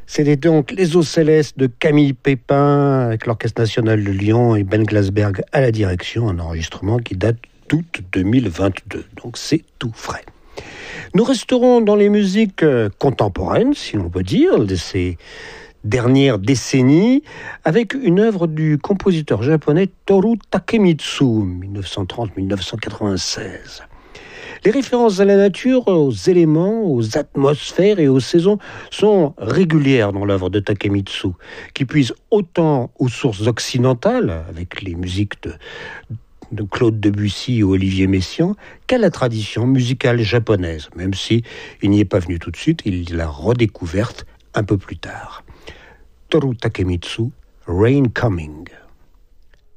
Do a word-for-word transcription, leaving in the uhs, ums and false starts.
C'était donc Les Eaux Célestes de Camille Pépin avec l'Orchestre National de Lyon et Ben Glasberg à la direction, un enregistrement qui date d'août deux mille vingt-deux, donc c'est tout frais. Nous resterons dans les musiques contemporaines, si l'on peut dire, de ces dernières décennies, avec une œuvre du compositeur japonais Toru Takemitsu, mille neuf cent trente à mille neuf cent quatre-vingt-seize. Les références à la nature, aux éléments, aux atmosphères et aux saisons sont régulières dans l'œuvre de Takemitsu, qui puise autant aux sources occidentales, avec les musiques de, de Claude Debussy ou Olivier Messiaen, qu'à la tradition musicale japonaise, même si il n'y est pas venu tout de suite, il l'a redécouverte un peu plus tard. Toru Takemitsu, Rain Coming.